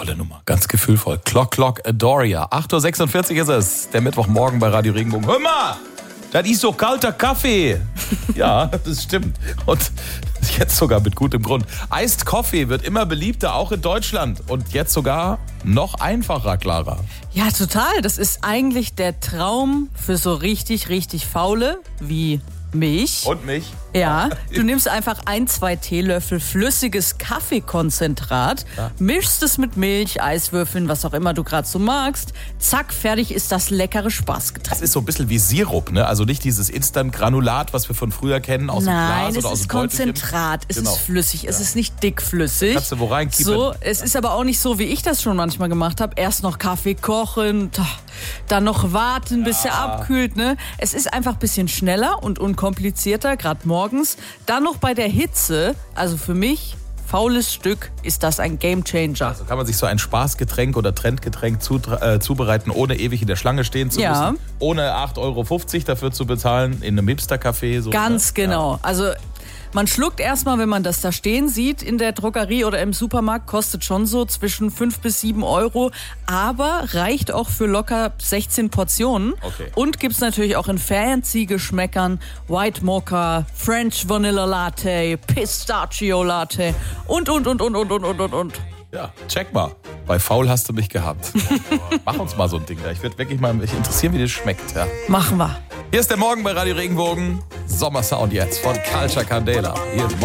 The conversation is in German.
Tolle Nummer, ganz gefühlvoll. Clock Adoria. 8.46 Uhr ist es, der Mittwochmorgen bei Radio Regenbogen. Hör mal, das ist so kalter Kaffee. Ja, das stimmt. Und jetzt sogar mit gutem Grund. Iced Coffee wird immer beliebter, auch in Deutschland. Und jetzt sogar noch einfacher, Clara. Ja, total. Das ist eigentlich der Traum für so richtig Faule wie mich. Und mich? Ja, du nimmst einfach 1-2 Teelöffel flüssiges Kaffeekonzentrat, mischst es mit Milch, Eiswürfeln, was auch immer du gerade so magst. Zack, fertig ist das leckere Spaßgetränk. Das ist so ein bisschen wie Sirup, ne? Also nicht dieses Instant-Granulat, was wir von früher kennen, aus dem Glas Nein, oder es aus ist dem Beutelchen. Konzentrat, es Genau. ist flüssig, es ist nicht dickflüssig. Kannst du wo reinkippen? So, es ist aber auch nicht so, wie ich das schon manchmal gemacht habe. Erst noch Kaffee kochen, dann noch warten, bis er abkühlt. Ne? Es ist einfach ein bisschen schneller und unkomplizierter, gerade morgens. Dann noch bei der Hitze, also für mich, faules Stück, ist das ein Gamechanger. Also kann man sich so ein Spaßgetränk oder Trendgetränk zubereiten, ohne ewig in der Schlange stehen zu müssen. Ohne 8,50 Euro dafür zu bezahlen, in einem Hipster-Café. So, Ganz genau. Ja. Also man schluckt erstmal, wenn man das da stehen sieht in der Drogerie oder im Supermarkt, kostet schon so zwischen 5 bis 7 Euro, aber reicht auch für locker 16 Portionen. Okay. Und gibt's natürlich auch in fancy Geschmäckern, White Mocha, French Vanilla Latte, Pistachio Latte und. Ja, check mal. Bei faul hast du mich gehabt. Mach uns mal so ein Ding da. Ich würde wirklich mal mich interessieren, wie das schmeckt. Ja. Machen wir. Hier ist der Morgen bei Radio Regenbogen. Sommersound jetzt von Culture Candela. Hier ist